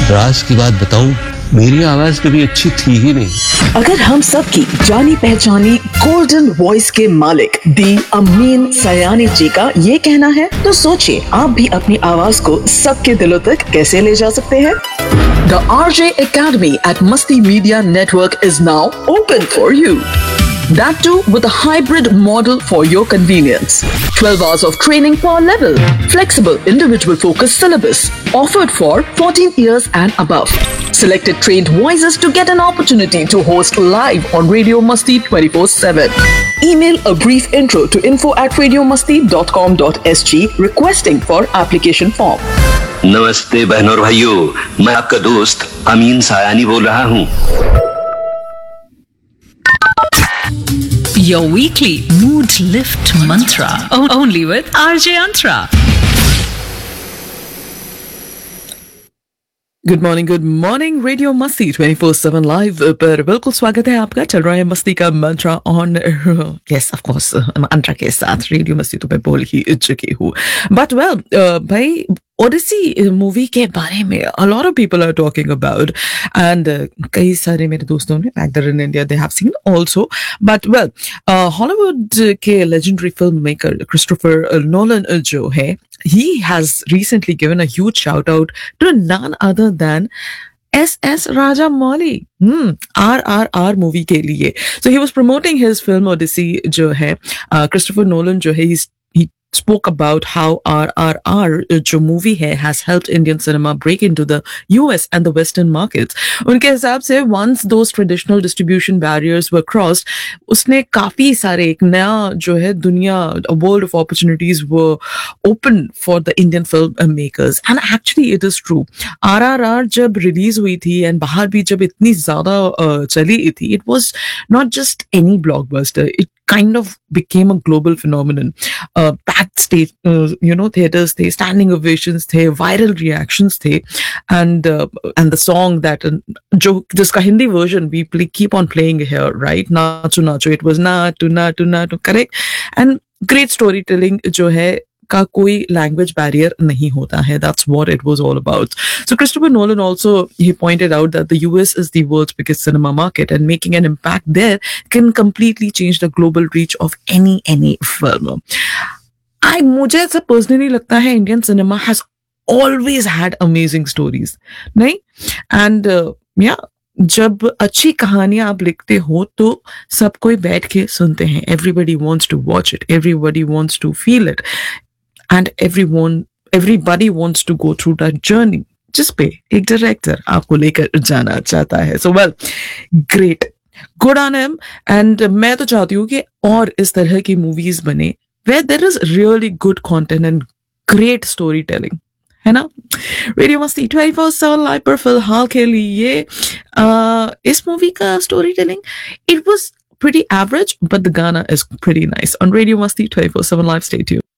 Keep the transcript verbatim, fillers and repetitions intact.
राज की बात बताऊं, मेरी आवाज कभी अच्छी थी ही नहीं। अगर हम सब की जानी पहचानी गोल्डन वॉइस के मालिक दी अमीन सयानी जी का ये कहना है, तो सोचिए आप भी अपनी आवाज को सबके दिलों तक कैसे ले जा सकते हैं। The R J Academy at Masti Media Network is now open for you. That too with a hybrid model for your convenience. twelve hours of training per level. Flexible individual focused syllabus. Offered for fourteen years and above. Selected trained voices to get an opportunity to host live on Radio Masti twenty-four seven. Email a brief intro to info at radiomasti dot com dot s g requesting for application form. नमस्ते बहनों और भाइयों, मैं आपका दोस्त अमीन सायानी बोल रहा हूँ। Your weekly mood lift mantra, only with R J Antra. Good morning good morning radio मस्ती ट्वेंटी फोर सेवन लाइव पर बिल्कुल स्वागत है आपका। चल रहा है मस्ती का मंत्रा ऑन, यस ऑफ कोर्स मंत्रा के साथ रेडियो मस्ती तो मैं बोल ही चुकी हूँ। बट वेल भाई, ओडिसी मूवी के बारे में a lot of people are talking about and uh, कई सारे मेरे दोस्तों ने back there in India they have seen also, but well uh, Hollywood के legendary filmmaker Christopher Nolan uh, जो है, he has recently given a huge shout out to none other than S S Rajamouli, hmm, R R R movie के लिए. So he was promoting his film Odyssey जो है, uh, Christopher Nolan जो है, he's he spoke about how R R R जो movie है has helped Indian cinema break into the U S and the Western markets. उनके हिसाब से once those traditional distribution barriers were crossed, उसने काफी सारे एक नया जो है दुनिया, a world of opportunities were open for the Indian filmmakers. And actually it is true. R R R जब release हुई थी and बाहर भी जब इतनी ज्यादा uh, चली थी, it was not just any blockbuster. It kind of became a global phenomenon. Uh, packed stage, uh, you know, theaters थे, standing ovations थे, viral reactions थे, and uh, and the song that uh, जो जिसका Hindi version we play, keep on playing here, right? Nacho nacho, it was Naatu Naatu Naatu, correct? And great storytelling जो है का कोई language barrier नहीं होता है. That's what it was all about. So Christopher Nolan also, he pointed out that the U S is the world's biggest cinema market and making an impact there can completely change the global reach of any any film. I मुझे ऐसा personally लगता है Indian cinema has always had amazing stories, नहीं? And uh, yeah, जब अच्छी कहानियां आप लिखते हो तो सब कोई बैठ के सुनते हैं. Everybody wants to watch it. Everybody wants to feel it. And everyone, everybody wants to go through that journey जिस पे एक डायरेक्टर आपको लेकर जाना चाहता है. So well, great, good on him. And मैं तो चाहती हूँ कि और इस तरह की मूवीज बने where there is really good content and great storytelling, है ना? रेडियो मस्ती ट्वेंटी फोर सेवन लाइव पर फिलहाल के लिए uh, इस मूवी का story telling, it was pretty average, but the Ghana is pretty nice. On Radio Masti twenty four seven live, stay tuned.